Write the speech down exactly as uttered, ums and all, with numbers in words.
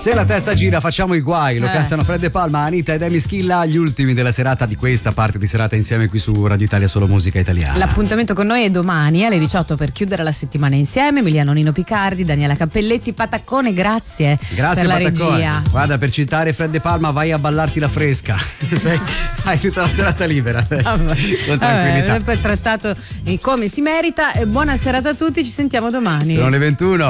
Se la testa gira facciamo i guai, lo Eh. cantano Fred De Palma, Anita ed Emi Schilla, gli ultimi della serata di questa parte di serata insieme qui su Radio Italia Solo Musica Italiana. L'appuntamento con noi è domani alle diciotto per chiudere la settimana insieme. Emiliano Nino Picardi, Daniela Cappelletti, Pataccone, grazie, Grazie per la Pataccone. regia. Guarda, per citare Fred De Palma, vai a ballarti la fresca. Sei- hai tutta la serata libera adesso, con tranquillità. Vabbè, poi trattato eh, come si merita. E buona serata a tutti, ci sentiamo domani. Sono le ventuno.